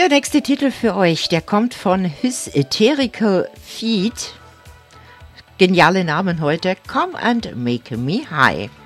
der nächste Titel für euch, der kommt von His Ethereal Feet. Geniale Namen heute. Come and Make Me High.